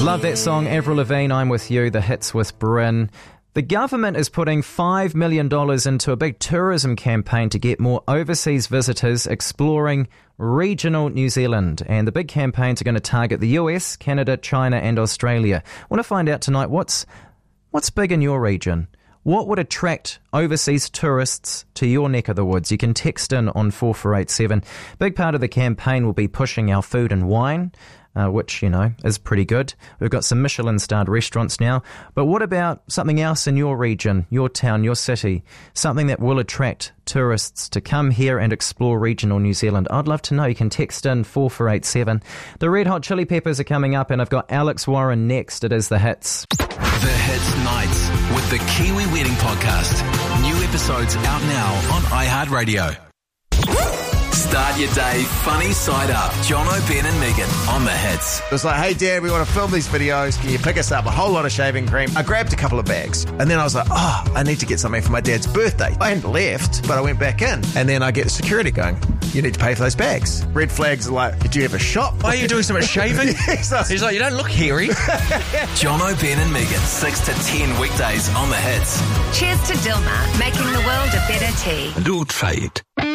Love that song, Avril Lavigne, I'm With You, the hits with Bryn. The government is putting $5 million into a big tourism campaign to get more overseas visitors exploring regional New Zealand. And the big campaigns are going to target the US, Canada, China and Australia. I want to find out tonight what's big in your region. What would attract overseas tourists to your neck of the woods? You can text in on 4487. Big part of the campaign will be pushing our food and wine, which, is pretty good. We've got some Michelin-starred restaurants now. But what about something else in your region, your town, your city? Something that will attract tourists to come here and explore regional New Zealand. I'd love to know. You can text in 4487. The Red Hot Chili Peppers are coming up, and I've got Alex Warren next. It is The Hits. The Hits Nights with the Kiwi Wedding Podcast. New episodes out now on iHeartRadio. Start your day funny side up. Jono, Ben and Megan on The Hits. It was like, hey Dad, we want to film these videos. Can you pick us up a whole lot of shaving cream? I grabbed a couple of bags and then I was like, I need to get something for my dad's birthday. I hadn't left, but I went back in and then I get security going, you need to pay for those bags. Red flags are like, did you have a shop? Why are you doing so much shaving? He's like, you don't look hairy. Jono, Ben and Megan, 6 to 10 weekdays on The Hits. Cheers to Dilmah, making the world a better tea. And we'll try it.